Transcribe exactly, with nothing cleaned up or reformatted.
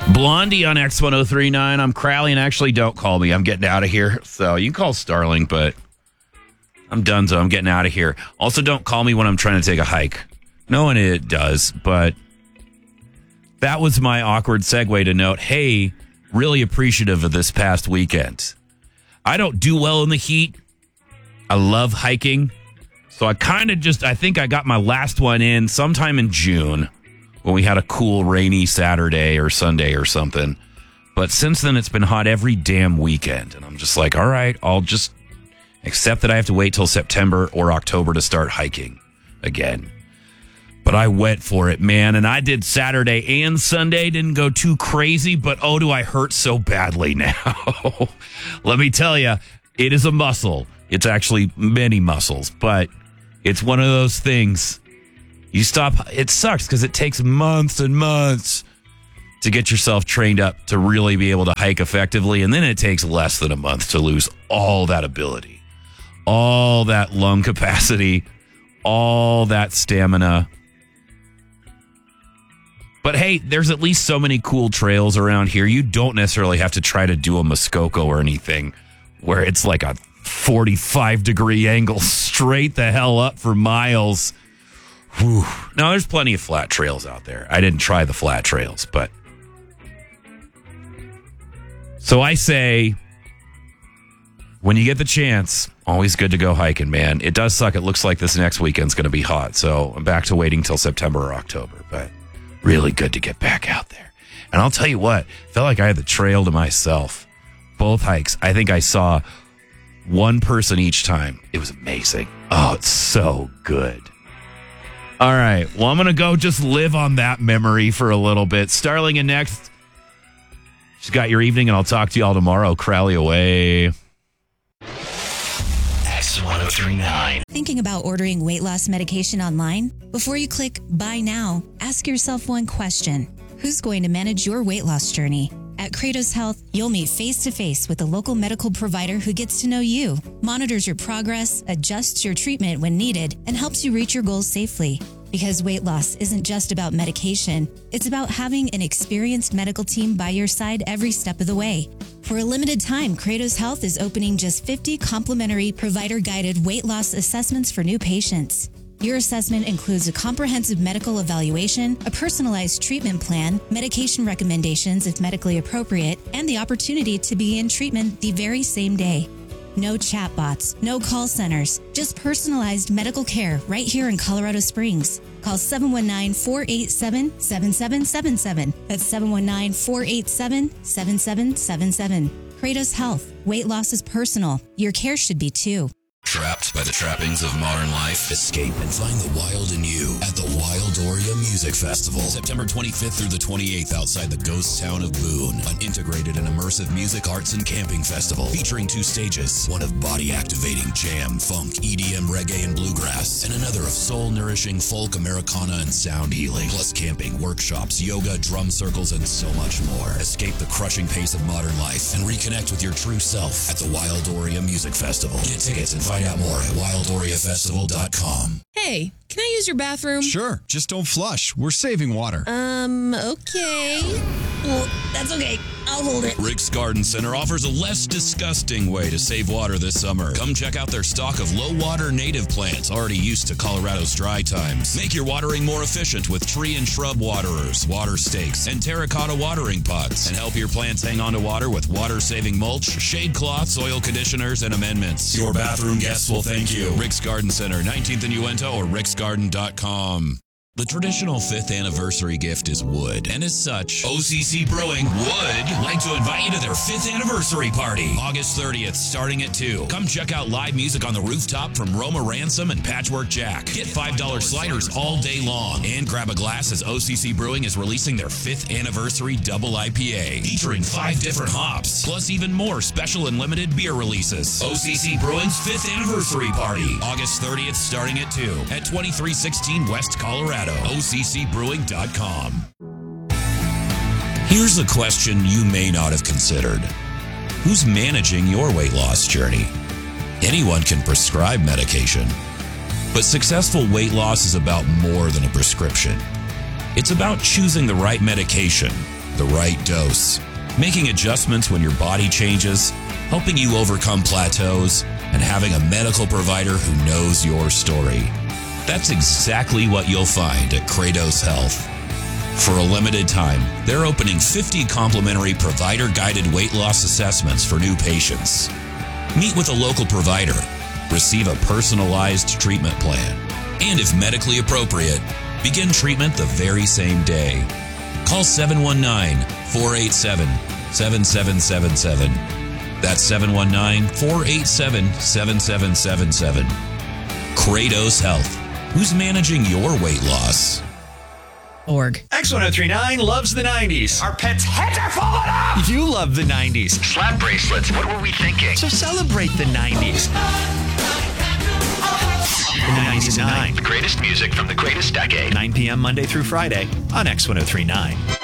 Blondie on X ten thirty-nine. I'm Crowley, and actually don't call me. I'm getting out of here. So you can call Starling, but I'm done, so I'm getting out of here. Also, don't call me when I'm trying to take a hike. No one it does, but that was my awkward segue to note, hey, really appreciative of this past weekend. I don't do well in the heat. I love hiking. So I kind of just, I think I got my last one in sometime in June when we had a cool rainy Saturday or Sunday or something. But since then, it's been hot every damn weekend. And I'm just like, all right, I'll just accept that I have to wait till September or October to start hiking again. But I went for it, man. And I did Saturday and Sunday. Didn't go too crazy, but oh, do I hurt so badly now. Let me tell you, it is a muscle. It's actually many muscles, but it's one of those things. You stop. It sucks because it takes months and months to get yourself trained up to really be able to hike effectively. And then it takes less than a month to lose all that ability, all that lung capacity, all that stamina. But hey, there's at least so many cool trails around here. You don't necessarily have to try to do a Muskoka or anything where it's like a forty-five degree angle straight the hell up for miles. Whew. Now, there's plenty of flat trails out there. I didn't try the flat trails, but. So I say, when you get the chance, always good to go hiking, man. It does suck. It looks like this next weekend's going to be hot. So I'm back to waiting till September or October, but really good to get back out there. And I'll tell you what, felt like I had the trail to myself. Both hikes. I think I saw one person each time. It was amazing. Oh, it's so good. All right. Well, I'm going to go just live on that memory for a little bit. Starling in next. She's got your evening, and I'll talk to you all tomorrow. Crowley away. X ten thirty-nine. Thinking about ordering weight loss medication online? Before you click buy now, ask yourself one question. Who's going to manage your weight loss journey? At Kratos Health, you'll meet face-to-face with a local medical provider who gets to know you, monitors your progress, adjusts your treatment when needed, and helps you reach your goals safely. Because weight loss isn't just about medication, it's about having an experienced medical team by your side every step of the way. For a limited time, Kratos Health is opening just fifty complimentary provider-guided weight loss assessments for new patients. Your assessment includes a comprehensive medical evaluation, a personalized treatment plan, medication recommendations if medically appropriate, and the opportunity to begin treatment the very same day. No chatbots, no call centers, just personalized medical care right here in Colorado Springs. Call seven one nine, four eight seven, seven seven seven seven. That's seven one nine, four eight seven, seven seven seven seven. Kratos Health. Weight loss is personal. Your care should be too. Trapped by the trappings of modern life? Escape and find the wild in you at the Wildoria Music Festival. September twenty-fifth through the twenty-eighth outside the ghost town of Boone. An integrated and immersive music, arts, and camping festival featuring two stages. One of body-activating jam, funk, E D M, reggae, and bluegrass. And another of soul-nourishing folk, Americana, and sound healing. Plus camping, workshops, yoga, drum circles, and so much more. Escape the crushing pace of modern life and reconnect with your true self at the Wildoria Music Festival. Get tickets and find out more at wildoria festival dot com. Hey, can I use your bathroom? Sure, just don't flush. We're saving water. Um, okay. Well, that's okay. I'll hold it. Rick's Garden Center offers a less disgusting way to save water this summer. Come check out their stock of low-water native plants already used to Colorado's dry times. Make your watering more efficient with tree and shrub waterers, water stakes, and terracotta watering pots. And help your plants hang on to water with water-saving mulch, shade cloths, soil conditioners, and amendments. Your bathroom guests will thank you. Rick's Garden Center, nineteenth and Uinta, or ricks garden dot com. The traditional fifth anniversary gift is wood, and as such, O C C Brewing would like to invite you to their fifth anniversary party, August thirtieth, starting at two. Come check out live music on the rooftop from Roma Ransom and Patchwork Jack. Get five dollar sliders all day long, and grab a glass as O C C Brewing is releasing their fifth anniversary double I P A, featuring five different hops, plus even more special and limited beer releases. O C C Brewing's fifth anniversary party, August thirtieth, starting at two, at twenty-three sixteen West Colorado. O C C brewing dot com. Here's a question you may not have considered. Who's managing your weight loss journey? Anyone can prescribe medication, but successful weight loss is about more than a prescription. It's about choosing the right medication the right dose. Making adjustments when your body changes, helping you overcome plateaus, and having a medical provider who knows your story. That's exactly what you'll find at Kratos Health. For a limited time, they're opening fifty complimentary provider-guided weight loss assessments for new patients. Meet with a local provider, receive a personalized treatment plan, and if medically appropriate, begin treatment the very same day. Call seven one nine, four eight seven, seven seven seven seven. That's seven one nine, four eight seven, seven seven seven seven. Kratos Health. Who's managing your weight loss? Org. X ten thirty-nine loves the nineties. Our pets' heads are falling off! You love the nineties. Slap bracelets, what were we thinking? So celebrate the nineties. ninety-nine. The greatest music from the greatest decade. nine p.m. Monday through Friday on X ten thirty-nine.